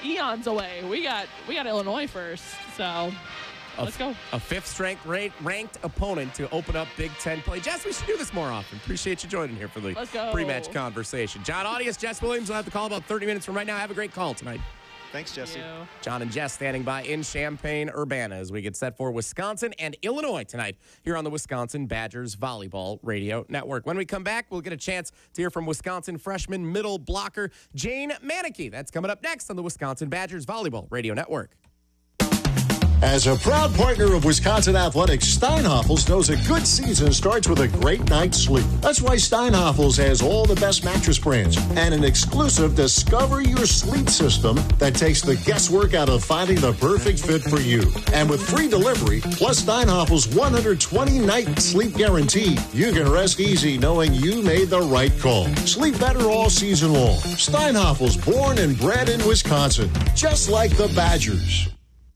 eons away. We got Illinois first, so let's go. A fifth ranked opponent to open up Big Ten play. Jess, we should do this more often. Appreciate you joining here for the pre-match conversation. John Audius, Jess Williams will have the call about 30 minutes from right now. Have a great call tonight. Thanks, Jesse. John and Jess standing by in Champaign-Urbana as we get set for Wisconsin and Illinois tonight here on the Wisconsin Badgers Volleyball Radio Network. When we come back, we'll get a chance to hear from Wisconsin freshman middle blocker Jane Manicky. That's coming up next on the Wisconsin Badgers Volleyball Radio Network. As a proud partner of Wisconsin Athletics, Steinhoffels knows a good season starts with a great night's sleep. That's why Steinhoffels has all the best mattress brands and an exclusive Discover Your Sleep system that takes the guesswork out of finding the perfect fit for you. And with free delivery, plus Steinhoffels' 120-night sleep guarantee, you can rest easy knowing you made the right call. Sleep better all season long. Steinhoffels, born and bred in Wisconsin, just like the Badgers.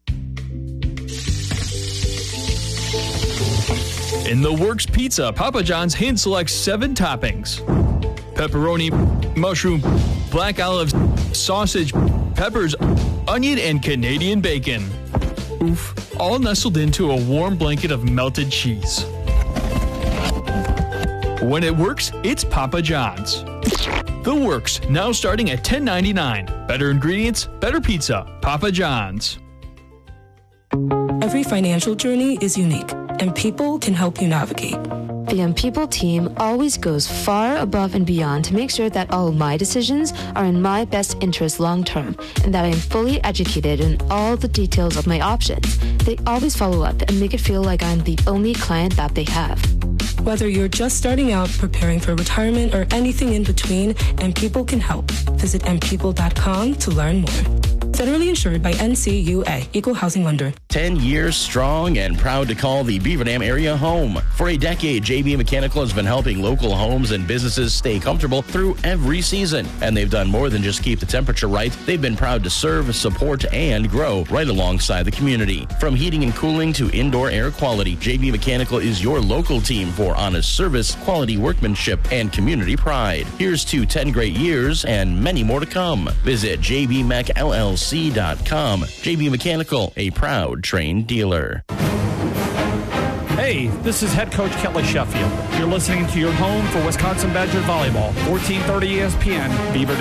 In the Works Pizza, Papa John's hand selects 7 toppings: pepperoni, mushroom, black olives, sausage, peppers, onion, and Canadian bacon. Oof, all nestled into a warm blanket of melted cheese. When it works, it's Papa John's. The Works, now starting at $10.99. Better ingredients, better pizza. Papa John's. Every financial journey is unique, and People can help you navigate. The People team always goes far above and beyond to make sure that all of my decisions are in my best interest long term, and that I am fully educated in all the details of my options. They always follow up and make it feel like I'm the only client that they have. Whether you're just starting out, preparing for retirement, or anything in between, People can help. Visit mpeople.com to learn more. Federally insured by NCUA, Equal Housing Lender. 10 years strong and proud to call the Beaver Dam area home. For a decade, JB Mechanical has been helping local homes and businesses stay comfortable through every season. And they've done more than just keep the temperature right. They've been proud to serve, support, and grow right alongside the community. From heating and cooling to indoor air quality, JB Mechanical is your local team for honest service, quality workmanship, and community pride. Here's to 10 great years and many more to come. Visit jbmechllc.com. JB Mechanical, a proud Trane dealer. Hey, this is head coach Kelly Sheffield. You're listening to your home for Wisconsin Badger Volleyball, 1430 ESPN, Beaver Dam.